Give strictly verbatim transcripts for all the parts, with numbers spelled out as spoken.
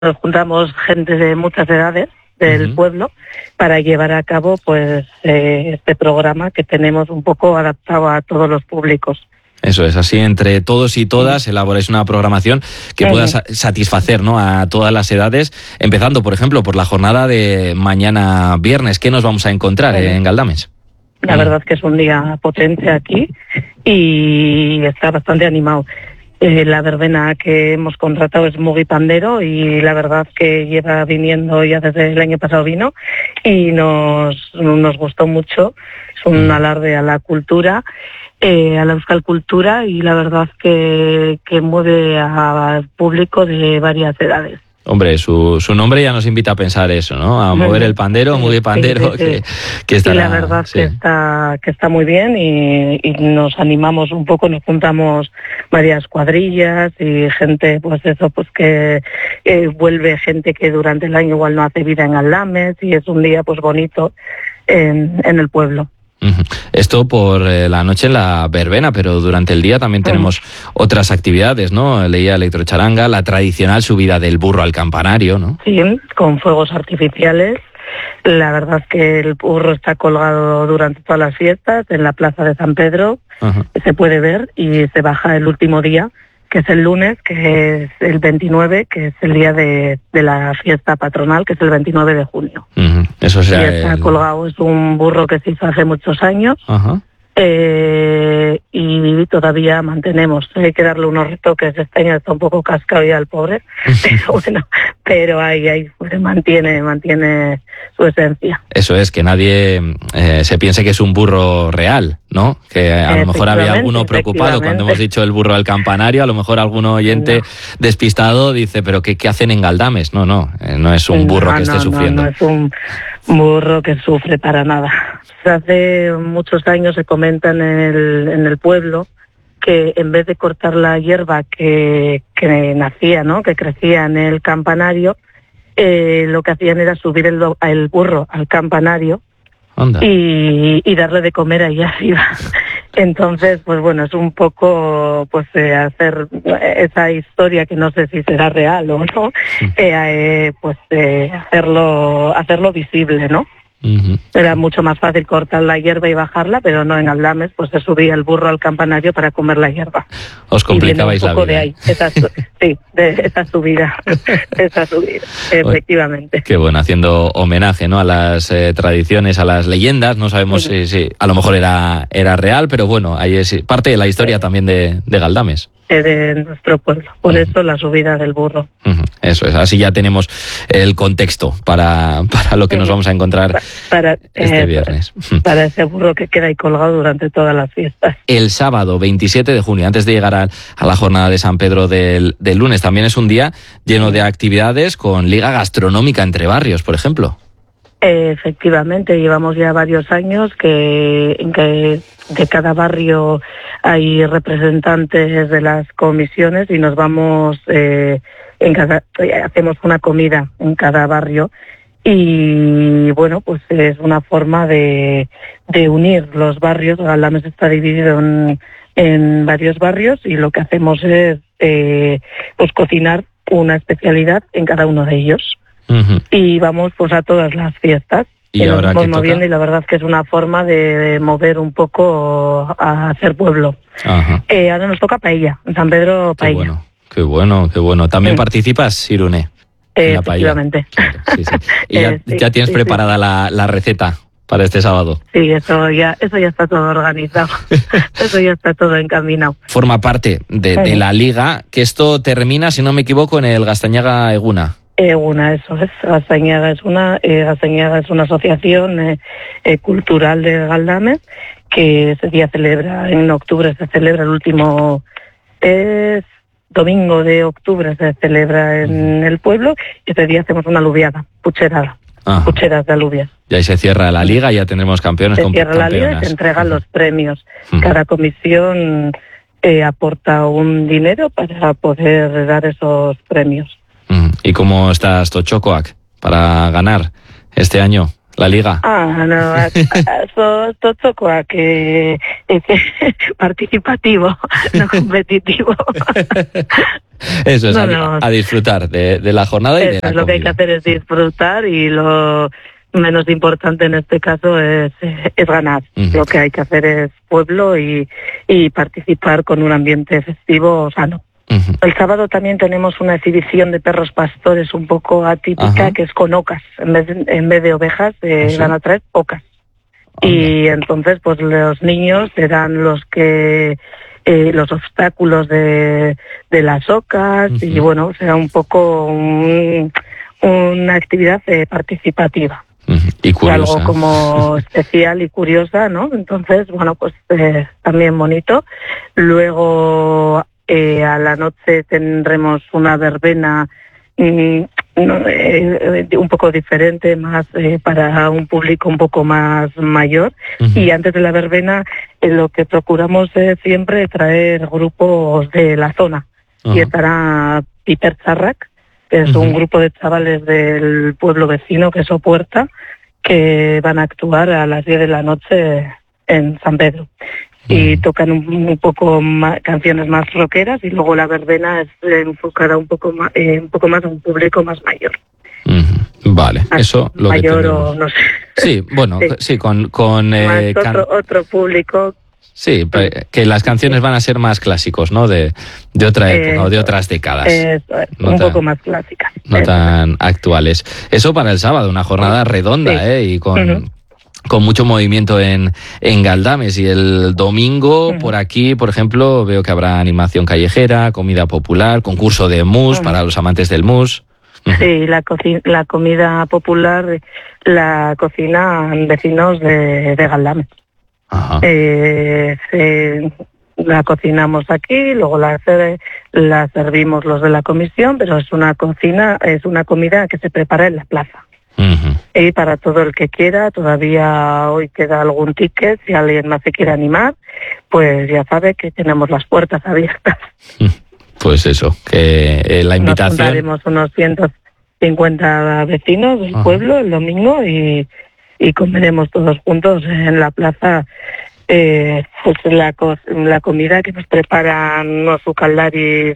nos juntamos gente de muchas edades del uh-huh. pueblo para llevar a cabo pues eh, este programa que tenemos un poco adaptado a todos los públicos. Eso es, así entre todos y todas elaboráis una programación que pueda sa- satisfacer, ¿no?, a todas las edades, empezando, por ejemplo, por la jornada de mañana viernes. ¿Qué nos vamos a encontrar sí. en Galdames? La verdad es que es un día potente aquí y está bastante animado. Eh, la verbena que hemos contratado es Mugi Pandero y la verdad que lleva viniendo ya desde el año pasado vino y nos, nos gustó mucho. Es un mm. alarde a la cultura, eh, a la euskal cultura y la verdad que, que mueve al público de varias edades. Hombre, su, su nombre ya nos invita a pensar eso, ¿no? A mover el pandero, sí, Mugi Pandero, sí, sí, sí. que, que estará... Y la verdad sí. que está que está muy bien y, y nos animamos un poco, nos juntamos varias cuadrillas y gente, pues eso, pues que eh, vuelve gente que durante el año igual no hace vida en Galdames y es un día pues bonito en, en el pueblo. Esto por la noche en la verbena, pero durante el día también tenemos uh-huh. otras actividades, ¿no? Leía electrocharanga, la tradicional subida del burro al campanario, ¿no? Sí, con fuegos artificiales. La verdad es que el burro está colgado durante todas las fiestas en la plaza de San Pedro, uh-huh. se puede ver y se baja el último día, que es el lunes, que es el veintinueve, que es el día de, de la fiesta patronal, que es el veintinueve de junio. Uh-huh. Eso sea y está el... colgado, es un burro que se hizo hace muchos años uh-huh. eh, y todavía mantenemos. Hay que darle unos retoques, este año está un poco cascado ya el pobre, pero bueno, pero ahí, ahí pues, mantiene, mantiene su esencia. Eso es, que nadie eh, se piense que es un burro real, ¿no? Que a lo mejor había alguno preocupado cuando hemos dicho el burro al campanario, a lo mejor algún oyente no. despistado dice, pero ¿qué, qué hacen en Galdames? No, no, eh, no es un burro no, que esté no, sufriendo. No, no es un burro que sufre para nada. Hace muchos años se comenta en el, en el pueblo que en vez de cortar la hierba que, que nacía, ¿no?, que crecía en el campanario, eh, lo que hacían era subir el, el burro al campanario y, y darle de comer ahí arriba. Entonces, pues bueno, es un poco pues eh, hacer esa historia que no sé si será real o no, eh, eh, pues eh, hacerlo hacerlo visible, ¿no? Uh-huh. Era mucho más fácil cortar la hierba y bajarla, pero no en Galdames, pues se subía el burro al campanario para comer la hierba. Os complicabais la vida. De ahí, esa, sí, de esa subida, esa subida, efectivamente. Qué bueno, haciendo homenaje, ¿no?, a las eh, tradiciones, a las leyendas. No sabemos si, si a lo mejor era era real, pero bueno, ahí es parte de la historia sí. también de, de Galdames. De nuestro pueblo, por uh-huh. eso la subida del burro. Uh-huh. Eso es, así ya tenemos el contexto para, para lo que nos vamos a encontrar para, este eh, viernes. Para ese burro que queda ahí colgado durante todas las fiestas. El sábado veintisiete de junio, antes de llegar a, a la jornada de San Pedro del, del lunes, también es un día lleno de actividades con liga gastronómica entre barrios, por ejemplo. Efectivamente, llevamos ya varios años que en que de cada barrio hay representantes de las comisiones y nos vamos, eh, en cada, hacemos una comida en cada barrio y bueno, pues es una forma de, de unir los barrios. Galdames está dividido en, en varios barrios y lo que hacemos es eh, pues cocinar una especialidad en cada uno de ellos. Uh-huh. Y vamos pues a todas las fiestas y ahora nos vamos moviendo y la verdad que es una forma de, de mover un poco a hacer pueblo. Uh-huh. Eh, ahora nos toca paella, en San Pedro paella. Qué bueno, qué bueno, qué bueno. ¿También sí. participas, Irune? Eh, efectivamente. Claro, sí, sí. ¿Y ya, eh, sí, ya tienes sí, preparada sí. La, la receta para este sábado? Sí, eso ya, eso ya está todo organizado. Eso ya está todo encaminado. Forma parte de, de la liga, que esto termina, si no me equivoco, en el Gaztañaga Eguna. Eh, una, eso es, Gaztañaga es una, eh, Gaztañaga es una asociación eh, eh, cultural de Galdames que ese día celebra, en octubre se celebra el último eh, domingo de octubre se celebra en el pueblo y ese día hacemos una alubiada, pucherada, Ajá. pucheras de alubias. Y ahí se cierra la liga y ya tendremos campeones. Se cierra la liga y se entregan Ajá. los premios. Ajá. Cada comisión eh, aporta un dinero para poder dar esos premios. ¿Y cómo estás, Tochocoac, para ganar este año la liga. Ah, no, eso tocó a que es participativo, no competitivo. Eso es, no, a, no. a disfrutar de, de la jornada y Eso de la es lo comida. que hay que hacer es disfrutar y lo menos importante en este caso es, es ganar. Uh-huh. Lo que hay que hacer es pueblo y, y participar con un ambiente festivo sano. Uh-huh. El sábado también tenemos una exhibición de perros pastores un poco atípica, uh-huh. que es con ocas. En vez de, en vez de ovejas eh, ¿sí? van a traer ocas. Uh-huh. Y entonces pues los niños serán los que eh, los obstáculos de, de las ocas. Uh-huh. Y bueno, será un poco un, una actividad eh, participativa. Uh-huh. Y curiosa. Algo como especial y curiosa, ¿no? Entonces, bueno, pues eh, también bonito. Luego eh, a la noche tendremos una verbena mm, no, eh, un poco diferente, más eh, para un público un poco más mayor. Uh-huh. Y antes de la verbena eh, lo que procuramos es siempre traer grupos de la zona. Uh-huh. Y estará Peter Charrac, que es uh-huh. un grupo de chavales del pueblo vecino, que es Opuerta, que van a actuar a las diez de la noche en San Pedro. Uh-huh. Y tocan un, un poco más, canciones más rockeras, y luego la verbena es enfocada un poco más, eh, un poco más a un público más mayor. Uh-huh. Vale, más eso lo mayor que o no sé. Sí, bueno, sí, sí con... con eh, más otro, can... otro público... Sí, que las canciones van a ser más clásicos, ¿no? De, de otra época eso, o de otras décadas. Eso es, no un tan, poco más clásicas. No eso. tan actuales. Eso para el sábado, una jornada redonda, sí. ¿eh? Y con, uh-huh. con mucho movimiento en, en Galdames. Y el domingo, uh-huh. por aquí, por ejemplo, veo que habrá animación callejera, comida popular, concurso de mus uh-huh. para los amantes del mus. Uh-huh. Sí, la, co- la comida popular la cocinan vecinos de, de Galdames. Eh, se, la cocinamos aquí, luego la, la servimos los de la comisión, pero es una cocina, es una comida que se prepara en la plaza. Uh-huh. Y para todo el que quiera, todavía hoy queda algún ticket, si alguien más se quiere animar, pues ya sabe que tenemos las puertas abiertas. Pues eso, que eh, la invitación... Nos juntaremos unos ciento cincuenta vecinos del uh-huh. pueblo el domingo y... y comeremos todos juntos en la plaza eh, pues la, co- la comida que nos preparan los sucaldaris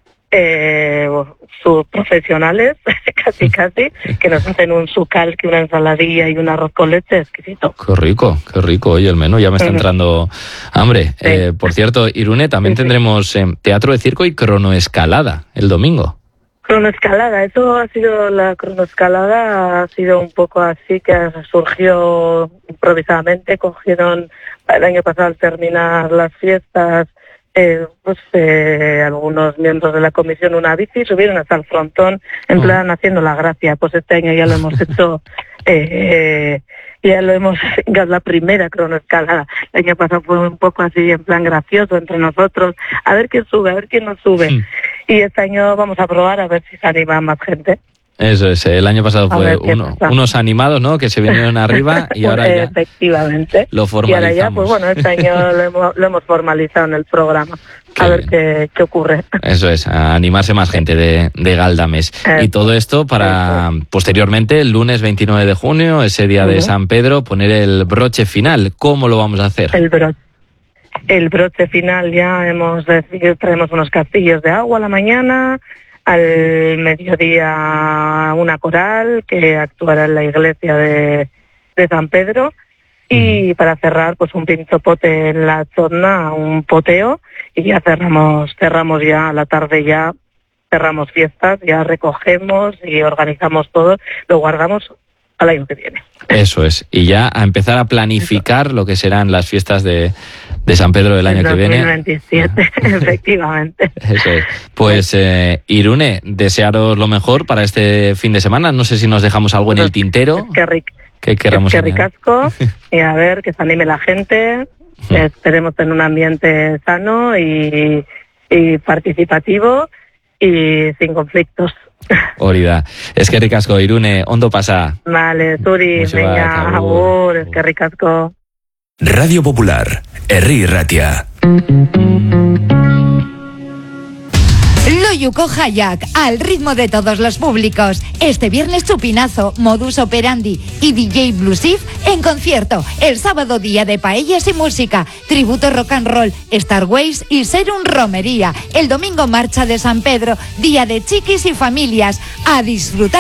eh, sus profesionales, casi casi, que nos hacen un sucal, que una ensaladilla y un arroz con leche exquisito. Qué rico, qué rico. Oye, el menú ya me está entrando hambre. Sí. Eh, por cierto, Irune, también sí, tendremos sí. Eh, teatro de circo y cronoescalada el domingo. Cronoescalada, eso ha sido, la cronoescalada ha sido un poco así, que surgió improvisadamente. Cogieron el año pasado, al terminar las fiestas, eh, pues eh, algunos miembros de la comisión una bici, subieron hasta el frontón en oh. plan haciendo la gracia. Pues este año ya lo hemos hecho, eh, ya lo hemos, ya es la primera cronoescalada. El año pasado fue un poco así en plan gracioso entre nosotros, a ver quién sube, a ver quién no sube. Sí. Y este año vamos a probar a ver si se anima más gente. Eso es, el año pasado fue uno, unos animados, ¿no?, que se vinieron arriba y ahora ya efectivamente lo formalizamos. Y ahora ya, pues bueno, este año lo hemos, lo hemos formalizado en el programa. Qué a ver qué, qué ocurre. Eso es, a animarse más gente de, de Galdames. Eh, y todo esto para eso. Posteriormente, el lunes veintinueve de junio, ese día uh-huh. de San Pedro, poner el broche final. ¿Cómo lo vamos a hacer? El broche. El broche final ya hemos decidido, traemos unos castillos de agua a la mañana, al mediodía una coral que actuará en la iglesia de, de San Pedro, y para cerrar pues un pinzopote en la zona, un poteo, y ya cerramos, cerramos ya a la tarde, ya cerramos fiestas, ya recogemos y organizamos todo, lo guardamos al año que viene. Eso es, y ya a empezar a planificar Eso. lo que serán las fiestas de, de San Pedro del año que viene. dos mil veintisiete, efectivamente. Eso es. Pues eh, Irune, desearos lo mejor para este fin de semana. No sé si nos dejamos algo en el tintero. Es que, ric- que queramos es que ricasco, y a ver, que se anime la gente, esperemos en un ambiente sano y, y participativo y sin conflictos. Hori es que ricasco, Irune, ondo pasa. Vale, Zuri, venga, agur, es que ricasco. Radio Popular, Herri Ratia. Yuko Hayak, al ritmo de todos los públicos. Este viernes Chupinazo, Modus Operandi y D J Bluesif en concierto. El sábado día de paellas y música, tributo rock and roll, Starways y Serum Romería. El domingo marcha de San Pedro, día de chiquis y familias. A disfrutar.